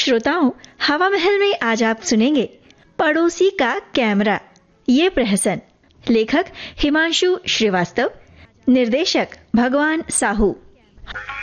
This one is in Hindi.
श्रोताओं, हवा महल में आज आप सुनेंगे पड़ोसी का कैमरा, ये प्रहसन। लेखक हिमांशु श्रीवास्तव, निर्देशक भगवान साहू।